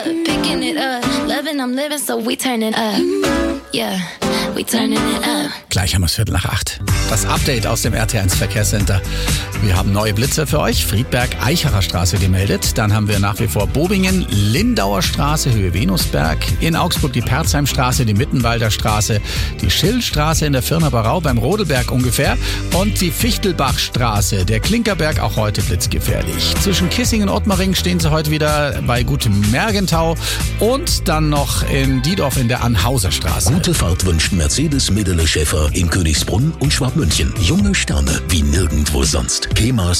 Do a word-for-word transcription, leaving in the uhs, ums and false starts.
Picking it up, loving, I'm living, so we turning up. Yeah, we turning it up. Gleich haben wir es Viertel nach acht. Das Update aus dem R T eins Verkehrscenter. Wir haben neue Blitzer für euch. Friedberg-Eichacher Straße gemeldet. Dann haben wir nach wie vor Bobingen, Lindauer Straße, Höhe Venusberg. In Augsburg die Perzheimstraße, die Mittenwalder Straße, die Schillstraße in der Firnaber Rau beim Rodelberg ungefähr und die Fichtelbachstraße, der Klinkerberg, auch heute blitzgefährlich. Zwischen Kissingen und Ottmaring stehen sie heute wieder bei Gutem Mergentau und dann noch in Diedorf in der Anhauser Straße. Gute Fahrt wünscht Mercedes Medele Schäfer in Königsbrunn und Schwabmünchen. Junge Sterne wie nirgendwo sonst. Kemas